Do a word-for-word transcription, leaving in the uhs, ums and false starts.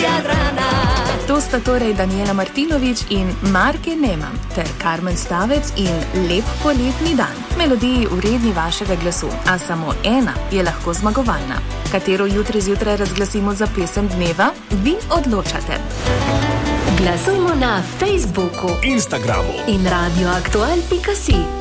Jadrana. To sta torej Daniela Martinović in Marke Nemam ter Karmen Stavec in Lep poletni dan. Melodiji vredni vašega glasu, a samo ena je lahko zmagovalna. Katero jutri zjutraj razglasimo za pesem dneva, vi odločate. Glasujmo na Facebooku, Instagramu in radioaktual pika si.